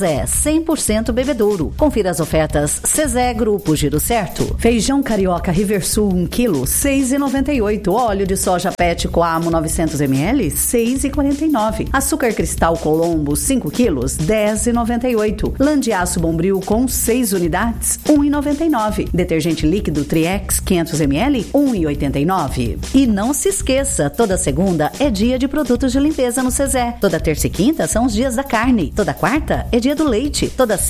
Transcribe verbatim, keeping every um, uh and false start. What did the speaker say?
É cem por cento bebedouro. Confira as ofertas Cezé Grupo Giro Certo. Feijão carioca Riversul um quilo, seis reais e noventa e oito centavos. Óleo de soja Pet Coamo novecentos mililitros, seis reais e quarenta e nove centavos. Açúcar cristal Colombo cinco quilos, dez reais e noventa e oito centavos. Lã de aço Bombril com seis unidades, um real e noventa e nove centavos. Detergente líquido Triex quinhentos mililitros, um real e oitenta e nove centavos. E não se esqueça, toda segunda é dia de produtos de limpeza no Cezé. Toda terça e quinta são os dias da carne. Toda quarta é dia do leite. Toda